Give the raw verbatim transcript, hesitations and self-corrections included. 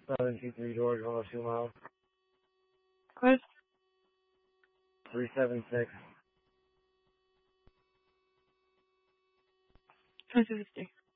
seven two three George, one oh two miles. What? three seven six. twenty-two fifty.